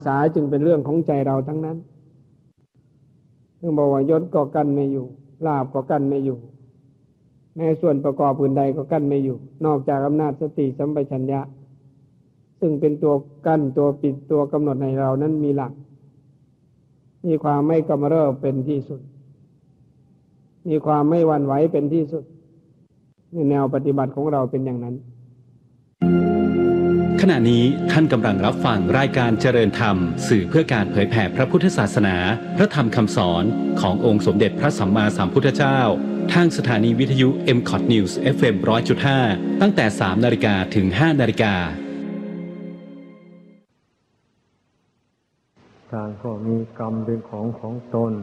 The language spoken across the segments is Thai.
ษาจึงเป็นเรื่องของใจเราทั้งนั้นถึงบอกว่ายศก็กั้นไม่อยู่ลาภก็กั้นไม่อยู่แม้ส่วนประกอบอื่นใดก็กั้นไม่อยู่นอกจากอำนาจสติสัมปชัญญะซึ่งเป็นตัวกั้นตัวปิดตัวกำหนดในเรานั้นมีหลักมีความไม่กำเริบเป็นที่สุดมีความไม่หวั่นไหวเป็นที่สุดแนวปฏิบัติของเราเป็นอย่างนั้นขณะนี้ท่านกำลังรับฟังรายการเจริญธรรมสื่อเพื่อการเผยแผ่พระพุทธศาสนาพระธรรมคำสอนขององค์สมเด็จพระสัมมาสัมพุทธเจ้าทางสถานีวิทยุ MCOT News FM 100.5 ตั้งแต่ 3 นาฬิกาถึง 5 นาฬิกาต่างก็มีกรรมเป็นของตน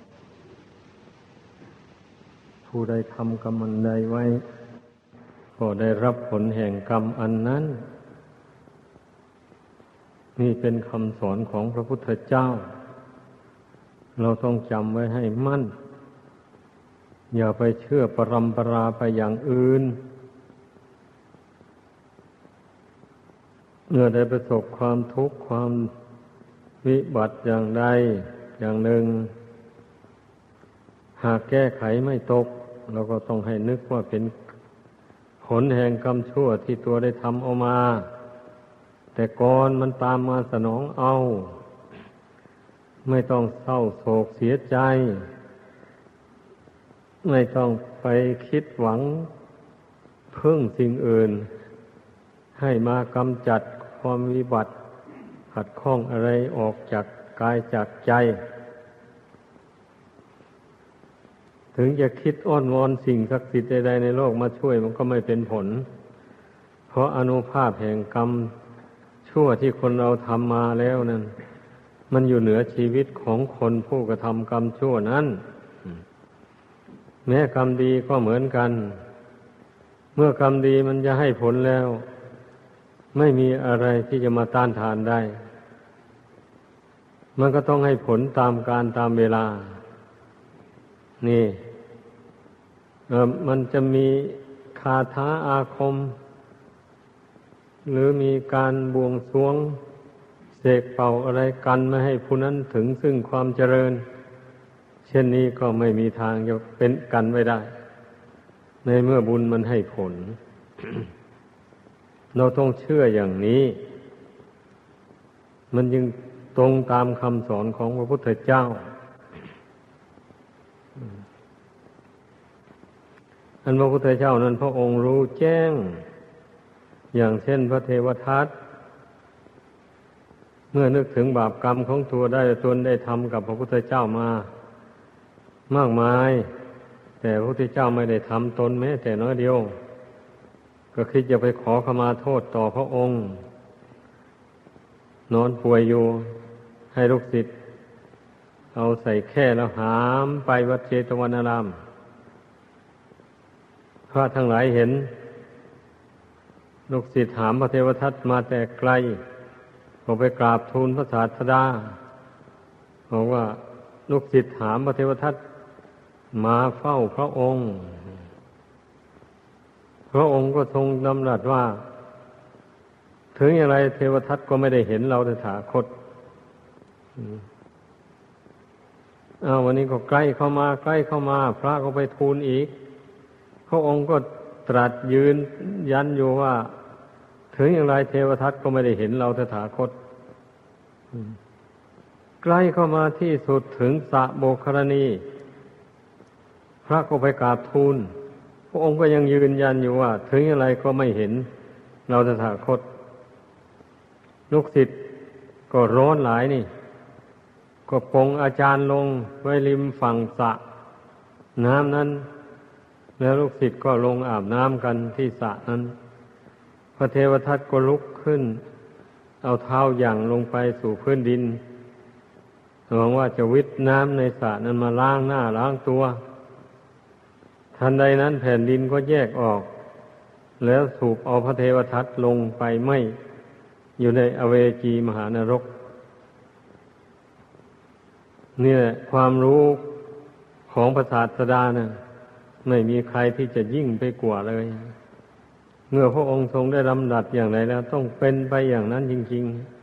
ผู้ใดทำกรรมอันใดไว้ก็ได้รับผลแห่งกรรมอันนั้นนี่เป็นคำสอนของพระพุทธเจ้าเราต้องจำไว้ให้มั่นอย่าไปเชื่อปรัมปราไปอย่างอื่นเมื่อได้ประสบความทุกข์ความวิบัติอย่างใดอย่างหนึ่งหากแก้ไขไม่ตกเราก็ต้องให้นึกว่าเป็นผลแห่งกรรมชั่วที่ตัวได้ทำเอามาแต่ก่อนมันตามมาสนองเอาไม่ต้องเศร้าโศกเสียใจไม่ต้องไปคิดหวังพึ่งสิ่งอื่นให้มากำจัดความวิบัติขัดข้องอะไรออกจากกายจากใจถึงจะคิดอ้อนวอนสิ่งศักดิ์สิทธิ์ใดๆในโลกมาช่วยมันก็ไม่เป็นผลเพราะอานุภาพแห่งกรรมชั่วที่คนเราทำมาแล้วนั้นมันอยู่เหนือชีวิตของคนผู้กระทำกรรมชั่วนั้นแม้กรรมดีก็เหมือนกันเมื่อกรรมดีมันจะให้ผลแล้วไม่มีอะไรที่จะมาต้านทานได้มันก็ต้องให้ผลตามกาลตามเวลานี่มันจะมีคาถาอาคมหรือมีการบวงสรวงเสกเป่าอะไรกันไม่ให้ผู้นั้นถึงซึ่งความเจริญเช่นนี้ก็ไม่มีทางจะเป็นกันไว้ได้ในเมื่อบุญมันให้ผล เราต้องเชื่ออย่างนี้มันจึงตรงตามคำสอนของพระพุทธเจ้าอันพระพุทธเจ้านั้นพระองค์รู้แจ้งอย่างเช่นพระเทวทัตเมื่อนึกถึงบาปกรรมของตัวตนได้ทำกับพระพุทธเจ้ามามากมายแต่พระพุทธเจ้าไม่ได้ทำตนแม้แต่น้อยเดียวก็คิดจะไปขอขมาโทษต่อพระองค์นอนป่วยอยู่ให้ลูกศิษย์เอาใส่แคร่แล้วหามไปวัดเชตวันารามพระทั้งหลายเห็นลูกศิษย์หามพระเทวทัตมาแต่ไกลก็ไปกราบทูลพระศาสดาบอกว่าลูกศิษย์หามพระเทวทัตมาเฝ้าพระองค์พระองค์ก็ทรงดำรัสว่าถึงอย่างไรเทวทัตก็ไม่ได้เห็นเราตถาคตวันนี้ก็ใกล้เข้ามาพระก็ไปทูลอีกพระองค์ก็ตรัสยืนยันอยู่ว่าถึงอย่างไรเทวทัตก็ไม่ได้เห็นเราตถาคตใกล้เข้ามาที่สุดถึงสระโบกครณีพระก็ไปกราบทูลพระองค์ก็ยังยืนยันอยู่ว่าถึงอย่างไรก็ไม่เห็นเราตถาคตลูกศิษย์ก็ร้อนหลายนี่ก็ปลงอาจารย์ลงไว้ริมฝั่งสระน้ำนั้นแล้วลูกศิษย์ก็ลงอาบน้ำกันที่สระนั้นพระเทวทัตก็ลุกขึ้นเอาเท้าหยั่งลงไปสู่พื้นดินหวังว่าจะวิทน้ำในสระนั้นมาล้างหน้าล้างตัวทันใดนั้นแผ่นดินก็แยกออกแล้วสูบเอาพระเทวทัตลงไปไหม้อยู่ในอเวจีมหานรกนี่แหละความรู้ของพระศาสดานะไม่มีใครที่จะยิ่งไปกว่าเลย เมื่อพระองค์ทรงได้ดำรัสอย่างไรแล้วต้องเป็นไปอย่างนั้นจริงๆ